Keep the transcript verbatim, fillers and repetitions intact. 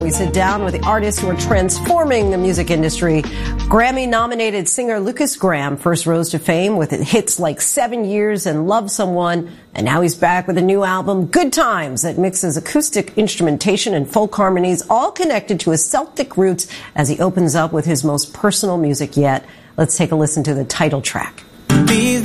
We sit down with the artists who are transforming the music industry. Grammy-nominated singer Lukas Graham first rose to fame with hits like Seven Years and Love Someone, and now he's back with a new album, Good Times, that mixes acoustic instrumentation and folk harmonies, all connected to his Celtic roots as he opens up with his most personal music yet. Let's take a listen to the title track. Be